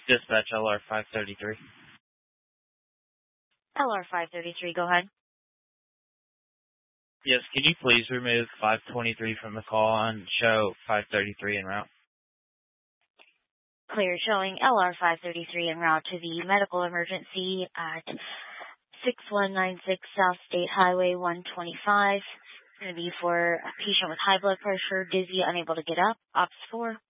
Dispatch LR 533. LR 533, go ahead. Yes, can you please remove 523 from the call and show 533 en route? Clear, showing LR 533 en route to the medical emergency at 6196 South State Highway 125. It's going to be for a patient with high blood pressure, dizzy, unable to get up. Ops 4.